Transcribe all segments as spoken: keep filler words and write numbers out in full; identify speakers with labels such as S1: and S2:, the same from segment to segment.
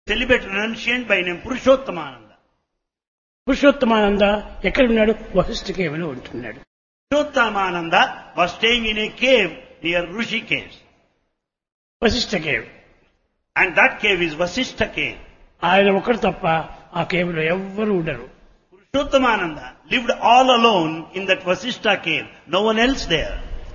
S1: Celebrate renunciant by name Purushottamananda.
S2: Purushottamananda ఎక్కడ ఉన్నాడు? వశిష్ఠ కేవలో ఉంటున్నాడు.
S1: Purushottamananda was staying in a cave near Rishikesh.
S2: Vashishtha cave.
S1: And that cave is Vasishtha cave.
S2: ఆయన ఒకరు తప్ప ఆ కేవ్లో ఎవ్వరూ ఉండరు.
S1: Purushottamananda lived all alone in that Vasishtha cave. No one else there.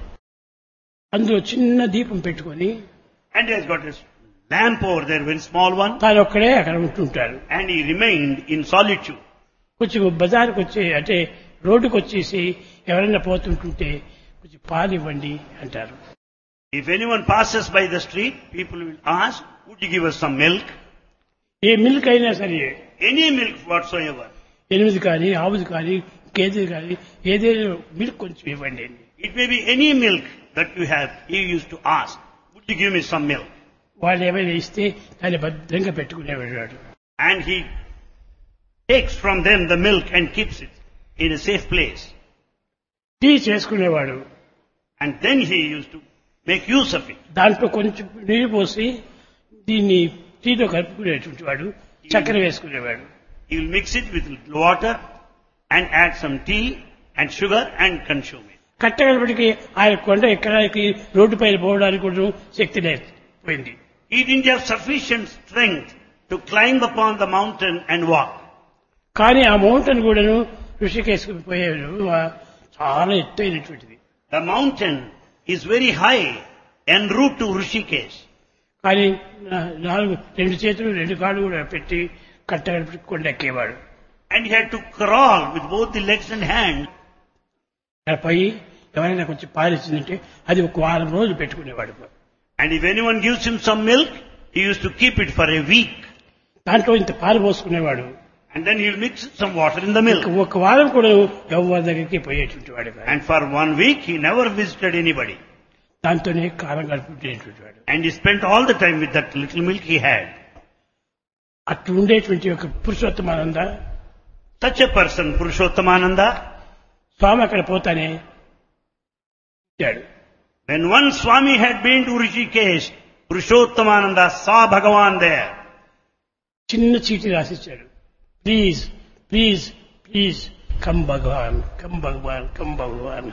S2: అందులో చిన్న దీపం పెట్టుకొని
S1: And he has got a lamp over there, very small one.
S2: తాను ఒక్కడే అక్కడ ఉంటుంటారు.
S1: And he remained in solitude.
S2: కొంచెం బజార్కి వచ్చి అంటే రోడ్డుకు వచ్చేసి ఎవరైనా పోతుంటుంటే కొంచెం పాలు ఇవ్వండి అంటారు.
S1: If anyone passes by the street, people will ask, would you give us some milk?
S2: A milk అయినా సరే,
S1: Any milk whatsoever.
S2: ఎనిమిది కానీ ఆవుది కానీ గేదెది కానీ ఏదైనా మిల్క్ కొంచెం ఇవ్వండి.
S1: It may be any milk that you have. He used to ask, would you give me some milk?
S2: వాళ్ళు ఏమైనా ఇస్తే దాన్ని భద్రంగా పెట్టుకునేవాడు.
S1: And he takes from them the milk and keeps it in a safe place.
S2: Tea చేసుకునేవాడు.
S1: And then he used to make use of it.
S2: దాంట్లో కొంచెం నీరు పోసి దీన్ని టీతో కలుపుకునేటువంటి వాడు, చక్కెర వేసుకునేవాడు.
S1: He will mix it with water and add some tea and sugar and consume it.
S2: కట్టగలపటికి ఆయన కొండ ఎక్కడానికి రోడ్డు పైన పోవడానికి కూడా శక్తి లేకపోయింది.
S1: He didn't have sufficient strength to climb upon the mountain and walk.
S2: కానీ ఆ మౌంటైన్ కూడాను ఋషికేశ్కి పోయేవాడు చాలా ఎత్తైనటువంటిది.
S1: The mountain is very high en route to Rishikesh.
S2: కానీ నాలుగు రెండు చేతులు రెండు కాళ్ళు కూడా పెట్టి కట్టగలపటి కొండ ఎక్కేవాడు.
S1: And he had to crawl with both the legs and hands.
S2: పోయి ఎవరైనా కొంచెం పాలిచ్చిందంటే అది ఒక వారం రోజులు పెట్టుకునేవాడు.
S1: And if anyone gives him some milk, he used to keep it for a week.
S2: దాంట్లో ఇంత పాలు పోసుకునేవాడు.
S1: And then he'll mix some water in the milk.
S2: ఒక వారం కూడా ఎవరి దగ్గరికి పోయేటువంటి వాడు.
S1: And for one week he never visited anybody.
S2: దాంతోనే కాలం గడుపుకునేటువంటి వాడు.
S1: And he spent all the time with that little milk he had.
S2: అట్లా ఉండేటువంటి ఒక Purushottamananda,
S1: Such a person, Purushottamananda,
S2: స్వామి అక్కడ పోతానే వచ్చాడు.
S1: when one Swami had been to Rishikesh, Purushottamananda saw Bhagavan there.
S2: చిన్న చీటి రాసిచ్చాడు. Please please please come Bhagavan come Bhagavan come Bhagavan.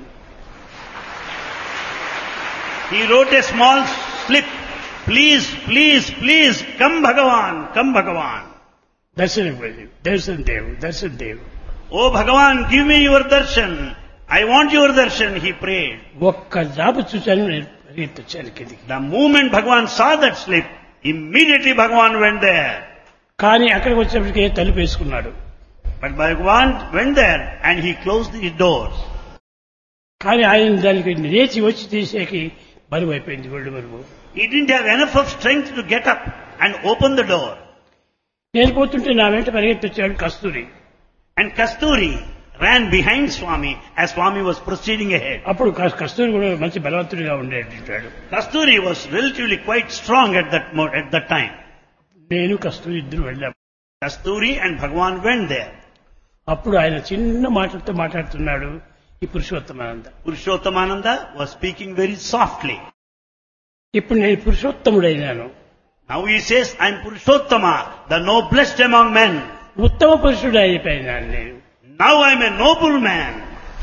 S1: He wrote a small slip. Please, please, please, come Bhagavan, come Bhagavan.
S2: దర్శనం దర్శనం దేవు దర్శనం దేవు.
S1: Oh Bhagavan, give me your darshan. I want your darshan, he prayed.
S2: ఒక్క job చూశాను, నేను పరిగెత్తొచ్చాను కిందికి.
S1: The moment Bhagavan saw that slip, immediately Bhagavan went there.
S2: కానీ అక్కడికి వచ్చేప్పటికే తలుపు వేసుకున్నాడు.
S1: But Bhagavan went there and he closed his doors.
S2: కానీ ఆయన దానికి లేచి వచ్చి తీసేకి బరువు అయిపోయింది, ఒళ్ళు బరువు.
S1: He didn't have enough of strength to get up and open the door.
S2: నేను పోతుంటే నా వెంట పరిగెత్తొచ్చాడు కస్తూరి.
S1: And Kasturi ran behind Swami as Swami was proceeding ahead.
S2: అప్పుడు కస్తూరి కూడా మంచి బలవంతుడిగా ఉండేటాడు.
S1: Kasturi was relatively quite strong at that mo- at that time.
S2: నేను కస్తూరి ఇద్దరు వెళ్ళాం.
S1: Kasturi and Bhagavan went there.
S2: అప్పుడు ఆయన చిన్న మాటలతో మాట్లాడుతున్నాడు ఈ Purushottamananda.
S1: Purushottamananda was speaking very softly.
S2: ఇప్పుడు నేను పురుషోత్తముడైనాను.
S1: Now he says, I am Purushottama, the noblest among men.
S2: ఉత్తమ పురుషుడు అయిపోయినాను నేను
S1: Now I am a noble man.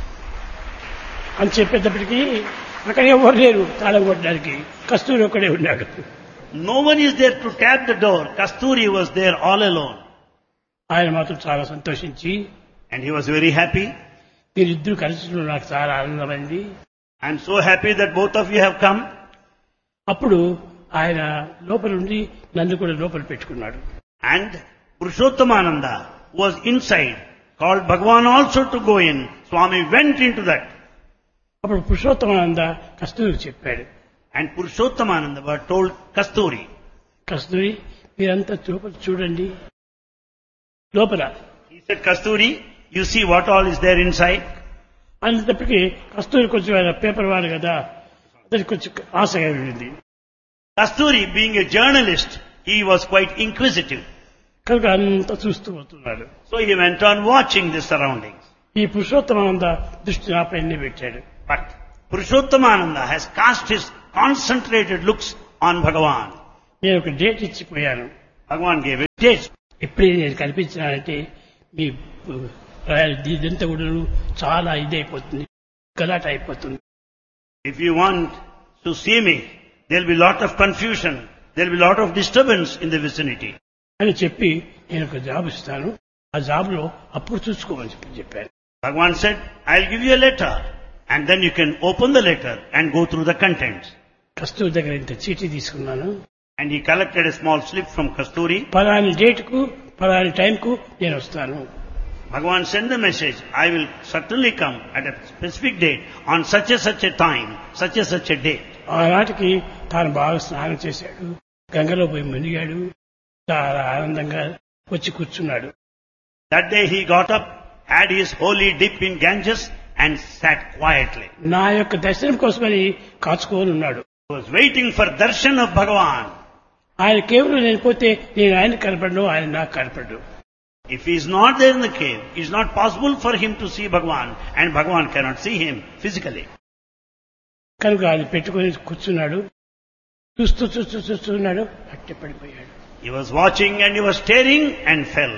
S2: అని చెప్పేటప్పటికీ అక్కడ ఎవరు లేరు తాళం కొట్టడానికి. కస్తూరి ఒక్కడే ఉన్నాడు.
S1: No one is there to tap the door. Kasturi was there all alone.
S2: ఆయన మాత్రం చాలా సంతోషించి,
S1: And he was very happy.
S2: మీరిద్దరు కలిసి నాకు చాలా ఆనందమైంది.
S1: I am so happy that both of you have come.
S2: అప్పుడు ఆయన లోపల ఉండి నన్ను కూడా లోపల పెట్టుకున్నాడు.
S1: And Purushottamananda was inside, called Bhagavan also to go in. Swami went into that.
S2: అప్పుడు పురుషోత్తమానంద కస్తూరికి చెప్పాడు.
S1: And Purushottamananda was told Kasturi.
S2: కస్తూరి మీరంతా లోపల చూడండి. లోపల
S1: He said, Kasturi, you see what all is there inside?
S2: అనేటప్పటికీ కస్తూరి కొంచెం ఆయన పేపర్ వాడు కదా, అతనికి కొంచెం ఆశగా ఉండింది.
S1: Kasturi, being a journalist, he was quite inquisitive.
S2: కనుక అంతా చూస్తూ పోతున్నాడు.
S1: So he went on watching the surroundings.
S2: ఈ పురుషోత్తమానంద దృష్టి నాపై పెట్టాడు.
S1: But Purushottamananda has cast his concentrated looks on Bhagavan.
S2: నేను ఒక date ఇచ్చిపోయాను.
S1: Bhagavan gave it. days.
S2: ఎప్పుడే నేను కల్పించినానంటే మీ ఇదంతా కూడా చాలా ఇదైపోతుంది, గలాట అయిపోతుంది.
S1: If you want to see me, there will be lot of confusion, there will be lot of disturbance in the vicinity.
S2: అని చెప్పి నేను ఒక జాబ్ ఇస్తాను, ఆ జాబ్ లో అప్పుడు చూసుకోమని చెప్పి చెప్పాను.
S1: Bhagavan said, I'll give you a letter and then you can open the letter and go through the contents.
S2: కస్తూరి దగ్గర ఇంత చీటీ తీసుకున్నాను.
S1: And he collected a small slip from Kasturi.
S2: Palani date కు పలాని టైం కు నేను వస్తాను.
S1: Bhagavan sent the message, I will certainly come at a specific date on such and such a time, such and such a date.
S2: ఆనాటికి తాను బాగా స్నానం చేశాడు, గంగలో పోయి మునిగాడు, చాలా ఆనందంగా వచ్చి కూర్చున్నాడు.
S1: That day he got up, had his holy dip in Ganges and sat quietly.
S2: నా యొక్క దర్శనం కోసమని కాచుకొని ఉన్నాడు.
S1: He was waiting for darshan of Bhagavan.
S2: ఆయన కేవలం నేను పోతే నేను ఆయన కనపడను, ఆయన నాకు కనపడను.
S1: If he is not there in the cave, it is not possible for him to see Bhagavan and Bhagavan cannot see him physically.
S2: కనుక అది పెట్టుకొని కూర్చున్నాడు, చూస్తూ చూస్తూ చూస్తున్నాడు, అట్టే పడిపోయాడు.
S1: He was watching and he was staring and fell.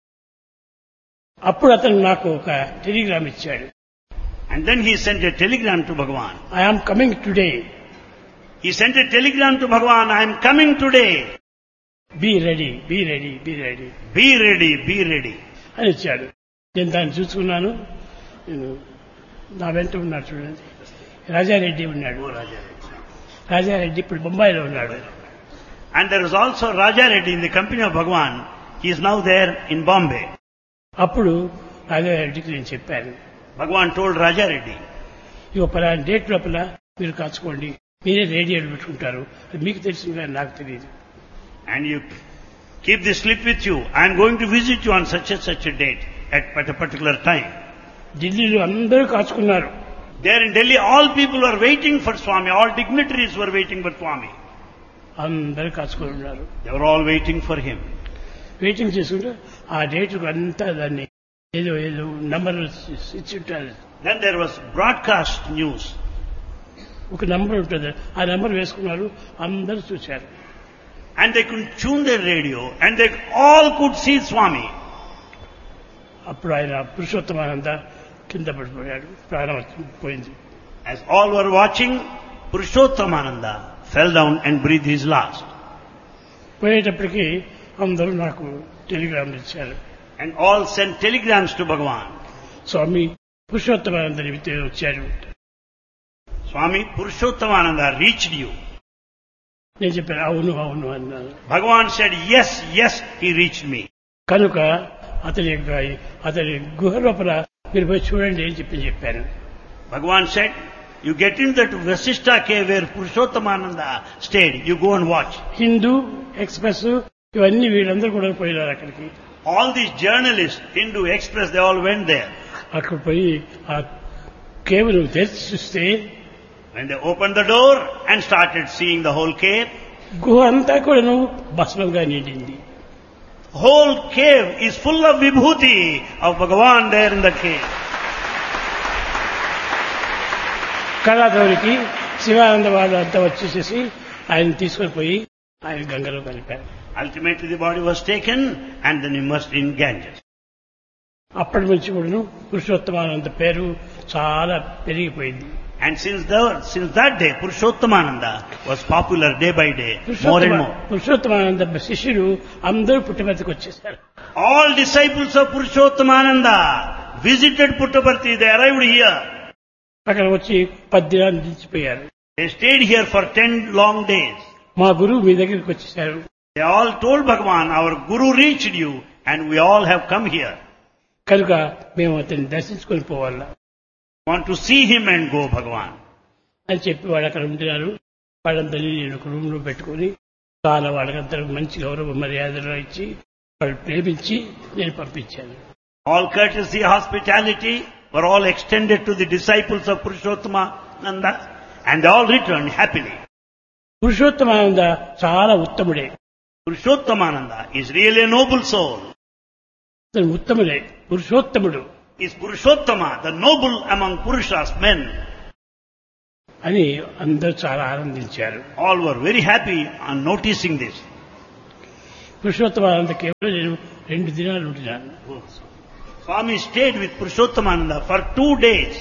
S2: అప్పుడు అతను నాకు ఒక టెలిగ్రామ్ ఇచ్చాడు.
S1: And then he sent a telegram to Bhagavan.
S2: I am coming today.
S1: He sent a telegram to Bhagavan, I am coming today.
S2: Be ready, be ready, be ready,
S1: Be ready, be ready.
S2: అని ఇచ్చాడు. నేను దాన్ని చూసుకున్నాను. నేను నా వెంట ఉన్నాడు చూడండి, రాజారెడ్డి ఉన్నాడు. రాజారెడ్డి ఇప్పుడు బొంబాయిలో ఉన్నాడు.
S1: And there is also Raja Reddy in the company of Bhagavan. He is now there in Bombay.
S2: అప్పుడు రాజారెడ్డికి నేను చెప్పాను,
S1: Bhagavan told Raja Reddy,
S2: ఇక పలానా డేట్ లోపల మీరు కాచుకోండి, మీరే రేడియోలు పెట్టుకుంటారు, అది మీకు తెలిసింది కానీ నాకు తెలియదు.
S1: and you keep this slip with you. I am going to visit you on such and such a date at, at a particular time.
S2: ఢిల్లీలో అందరూ కాచుకున్నారు.
S1: There in Delhi, all people were waiting for Swami. All dignitaries were waiting for Swami.
S2: అందరూ కాచుకొని ఉన్నారు.
S1: They were all waiting for him.
S2: Waiting చేసుకుంటే ఆ date అంతా దాన్ని ఏదో ఏదో నంబర్ ఇచ్చి ఉంటారు.
S1: Then there was broadcast news.
S2: ఒక నంబర్ ఉంటుంది, ఆ నంబర్ వేసుకున్నారు, అందరూ చూశారు.
S1: And they could tune their radio and they all could see Swami.
S2: అప్పుడు ఆయన పురుషోత్తమానంద కింద పడిపోయాడు, ప్రాణం పోయింది.
S1: As all were watching, Purushothamananda fell down and breathed his last.
S2: పోయేటప్పటికి అందరూ నాకు టెలిగ్రామ్ ఇచ్చారు.
S1: And all sent telegrams to Bhagavan.
S2: స్వామి పురుషోత్తమానందని వచ్చారు.
S1: Swami Purushothamananda reached you.
S2: నేను చెప్పాను అవును అవును అన్నాను.
S1: Bhagavan said, yes, yes, he reached me.
S2: కనుక అతని యొక్క అతని గుహ లోపల మీరు పోయి చూడండి అని చెప్పి చెప్పాను.
S1: Bhagavan said, you get into that Vasishtha cave where Purushothamananda stayed. You go and watch.
S2: Hindu express ఇవన్నీ వీళ్ళందరూ కూడా పోయినారు అక్కడికి.
S1: All these journalists, Hindu Express, they all went there.
S2: అక్కడ పోయి ఆ కేవలం తెరిచి చూస్తే
S1: When they opened the door and started seeing the whole cave,
S2: గుహ అంతా కూడా భస్మంగా నిండింది.
S1: whole cave is full of vibhuti of Bhagavan there in the cave.
S2: కళాధౌరికి Sivananda వాళ్ళు అంతా వచ్చేసేసి ఆయన తీసుకొని పోయి ఆయన గంగలో కలిపారు.
S1: Ultimately the body was taken and then immersed in Ganges.
S2: అప్పటి నుంచి కూడా పురుషోత్తమానంద పేరు చాలా పెరిగిపోయింది.
S1: And since the, since that day, Purushothamananda was popular day by day, more and more.
S2: Purushottamananda శిష్యులు అందరూ పుట్టపర్తికి వచ్చేసారు.
S1: All disciples of Purushothamananda visited Puttaparthi, they arrived here.
S2: అక్కడ వచ్చి పద్దినాలు నిలిచిపోయారు.
S1: They stayed here for ten long days.
S2: మా గురువు మీ దగ్గరికి వచ్చేసారు.
S1: They all told Bhagavan, our Guru reached you and we all have come here.
S2: కనుక మేము అతన్ని దర్శించుకొని పోవాలా,
S1: Want to see him and go, Bhagavan.
S2: అని చెప్పి వాళ్ళు అక్కడ ఉంటున్నారు. వాళ్ళందరినీ నేను ఒక రూమ్ లో పెట్టుకుని చాలా వాళ్ళకందరూ మంచి గౌరవ మర్యాదలు ఇచ్చి వాళ్ళు ప్రేమించి నేను పంపించాను.
S1: All courtesy, hospitality were all extended to the disciples of Purushothamananda and they all returned happily.
S2: Purushottamananda చాలా ఉత్తముడే.
S1: Purushothamananda is really a noble soul.
S2: అతను ఉత్తముడే, పురుషోత్తముడు.
S1: Is Purushottama, the noble among Purushas, men.
S2: అని అందరూ చాలా ఆనందించారు.
S1: All were very happy on noticing this.
S2: Purushottamananda కేవలం నేను రెండు దినాలు ఉంటున్నాను.
S1: Swami stayed with Purushottamananda for two days.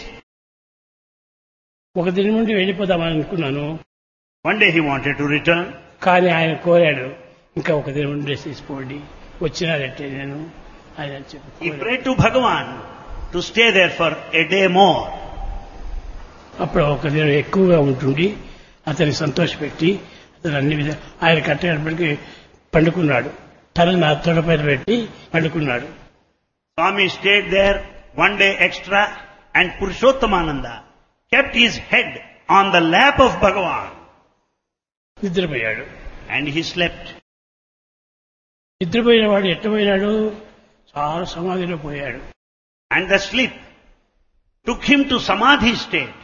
S2: ఒక దినం నుండి వెళ్ళిపోదామని అనుకున్నాను.
S1: One day he wanted to return.
S2: కానీ ఆయన కోరాడు, ఇంకా ఒక దినం ఉండేసి తీసుకోండి, వచ్చినారంటే నేను ఆయన చెప్పి
S1: He prayed to Bhagavan to stay there for a day more.
S2: అప్పుడు ఒక దినం ఎక్కువగా ఉంటుండి అతన్ని సంతోషపెట్టి అతను అన్ని విధాలు ఆయన కట్టేటప్పటికి పండుకున్నాడు. తల నా తొడపైన పెట్టి పండుకున్నాడు.
S1: Swami stayed there one day extra and Purushottamananda kept his head on the lap of Bhagavan.
S2: నిద్రపోయాడు.
S1: And he slept.
S2: నిద్రపోయిన వాడు ఎట్టపోయినాడు, చాలా సమాధిలో పోయాడు.
S1: And the sleep took him to Samadhi state.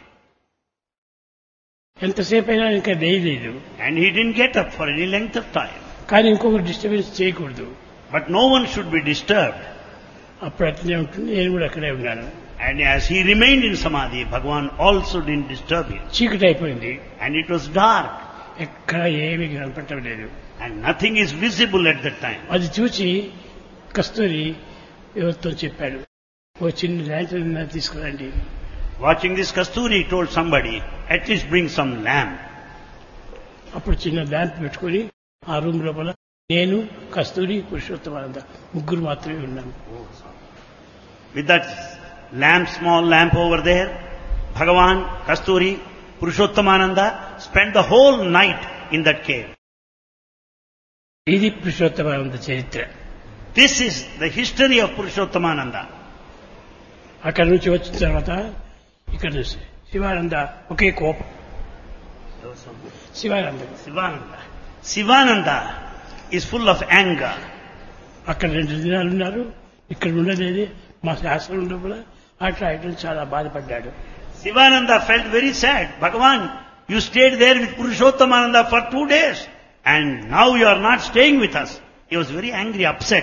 S2: ఎంతసేపు అయినా ఇంకా వేయలేదు.
S1: And he didn't get up for any length of time.
S2: కానీ ఇంకొక డిస్టర్బెన్స్ చేయకూడదు.
S1: But no one should be disturbed.
S2: అప్పుడు అట్లనే ఉంటుంది. నేను కూడా అక్కడే ఉన్నాను.
S1: And as he remained in Samadhi, Bhagavan also didn't disturb him.
S2: చీకటి అయిపోయింది.
S1: And it was dark.
S2: ఎక్కడ ఏమీ కనపడటం లేదు.
S1: And nothing is visible at that time.
S2: అది చూసి కస్తూరి ఎవరితో చెప్పాడు, ఓ చిన్న ల్యాంటర్న్ తీసుకురండి.
S1: Watching this, Kasturi told somebody, at least bring some lamp.
S2: అప్పుడు చిన్న ల్యాంప్ పెట్టుకుని ఆ రూమ్ లోపల నేను, కస్తూరి, పురుషోత్తమానంద ముగ్గురు మాత్రమే ఉన్నాను.
S1: With that lamp, small lamp over there, Bhagavan, Kasturi, Purushottamananda spent the whole night in that cave.
S2: ఇది పురుషోత్తమానంద చరిత్ర.
S1: This is the history of Purushottamananda.
S2: అక్కడి నుంచి వచ్చిన తర్వాత ఇక్కడ శివానంద ఒకే కోపం. Sivananda
S1: Sivananda. Sivananda is full of anger.
S2: అక్కడ రెండు దినాలు ఉన్నారు, ఇక్కడ ఉండలేదు. మా శాస్త్రం లోపల అట్లా ఇట్లా చాలా బాధపడ్డాడు.
S1: Sivananda felt very sad. Bhagavan, you stayed there with Purushottamananda for two days and now you are not staying with us. He was very angry, upset.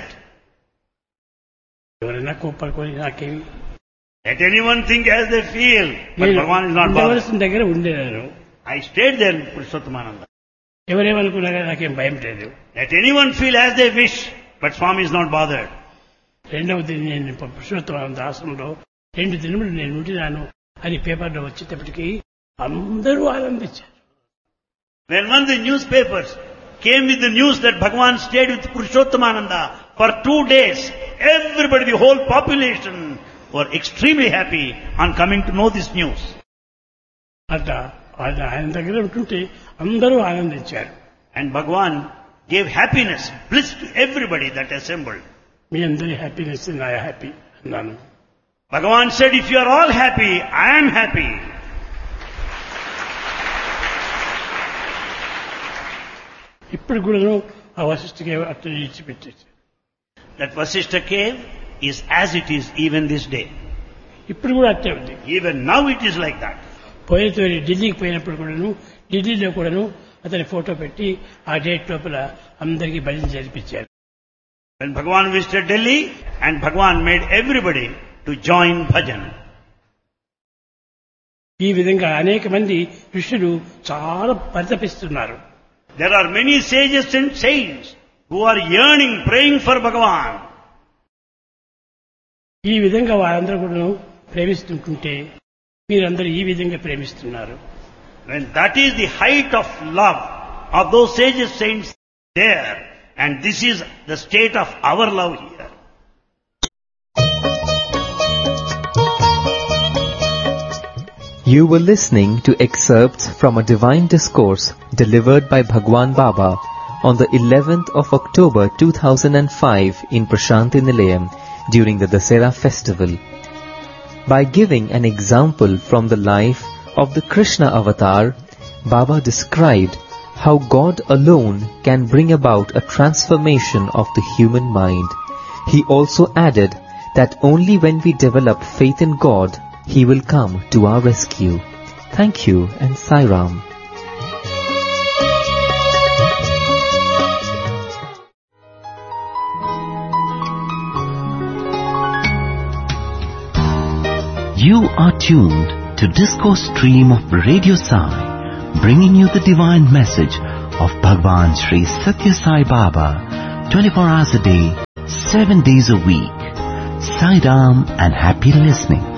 S2: ఎవరైనా కోపడుకొని నాకేమి,
S1: Let anyone think as they feel, but Bhagavan is not bothered.
S2: ఉండవలసిన దగ్గర ఉండేదాను.
S1: I stayed there with Purushottamananda.
S2: ఎవరేమనుకున్నా కానీ నాకేం భయం లేదు.
S1: Let anyone feel as they wish, but Swami is not bothered.
S2: రెండవది, నేను పురుషోత్తమానంద ఆశ్రమంలో రెండు దినములు నేను ఉండినాను అని పేపర్లో వచ్చేటప్పటికి అందరూ ఆనందించారు.
S1: When one of the newspapers came with the news that Bhagavan stayed with Purushottamananda for two days, everybody, the whole population were extremely happy on coming to know this news.
S2: అట్లా ఆయన ఆయన దగ్గర ఉంటుంటే అందరూ ఆనందించారు.
S1: And Bhagavan gave happiness, bliss to everybody that assembled.
S2: మీ అందరి happiness నా happy అన్నాను.
S1: Bhagavan said, if you are all happy, I am happy.
S2: ఇప్పుడు కూడా ఆ వశిష్ఠకి అట్లా ఇచ్చిపెట్టేసి
S1: That Vasishtha cave is as it is even this day.
S2: ఇప్పుడు కూడా అట్టే ఉంది.
S1: Even now it is like that.
S2: పోయినతో ఢిల్లీకి పోయినప్పుడు కూడాను ఢిల్లీలో కూడాను అతని ఫోటో పెట్టి ఆ డేట్ లోపల అందరికీ భజన జరిపించారు.
S1: When Bhagavan visited Delhi, and Bhagavan made everybody to join bhajan.
S2: ఈ విధంగా అనేక మంది ఋషులు చాలా పరితపిస్తున్నారు.
S1: There are many sages and saints who are yearning, praying for Bhagavan.
S2: ఈ విధంగా వారందరూ కూడా ప్రేమిస్తుంటుంటే మీరందరూ ఈ విధంగా ప్రేమిస్తున్నారు.
S1: When that is the height of love of those sages, saints there, and this is the state of our love here.
S3: You were listening to excerpts from a divine discourse delivered by Bhagwan Baba on the eleventh of October two thousand five in Prashanthi Nilayam during the Dasera festival. By giving an example from the life of the Krishna avatar, Baba described how God alone can bring about a transformation of the human mind. He also added that only when we develop faith in God, He will come to our rescue. Thank you and Sai Ram.
S4: You are tuned to Discourse Stream of Radio Sai, bringing you the divine message of Bhagwan Sri Satya Sai Baba, twenty-four hours a day, seven days a week. Sidearm and happy listening.